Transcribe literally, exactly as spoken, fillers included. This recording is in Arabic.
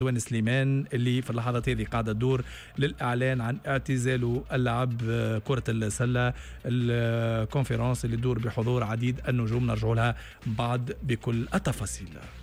رضوان سليمان اللي في اللحظات هذه قاعدة تدور للإعلان عن اعتزاله اللعب كرة السلة. الكونفرنس اللي تدور بحضور عديد النجوم نرجع لها بعد بكل التفاصيل.